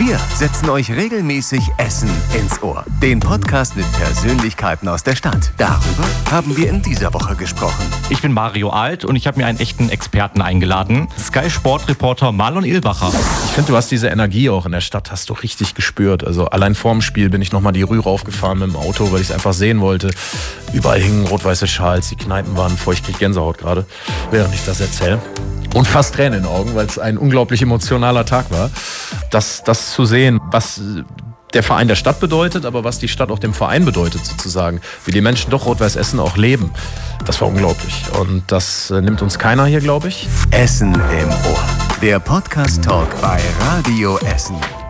Wir setzen euch regelmäßig Essen ins Ohr. Den Podcast mit Persönlichkeiten aus der Stadt. Darüber haben wir in dieser Woche gesprochen. Ich bin Mario Alt und ich habe mir einen echten Experten eingeladen. Sky-Sport-Reporter Marlon Illbacher. Ich finde, du hast diese Energie auch in der Stadt, hast du richtig gespürt. Also allein vorm Spiel bin ich nochmal die Rühe raufgefahren mit dem Auto, weil ich es einfach sehen wollte. Überall hingen rot-weiße Schals, die Kneipen waren voll, ich krieg Gänsehaut gerade, während ich das erzähle. Und fast Tränen in den Augen, weil es ein unglaublich emotionaler Tag war. Das zu sehen, was der Verein der Stadt bedeutet, aber was die Stadt auch dem Verein bedeutet sozusagen. Wie die Menschen doch Rot-Weiß Essen auch leben. Das war unglaublich. Und das nimmt uns keiner hier, glaube ich. Essen im Ohr. Der Podcast-Talk bei Radio Essen.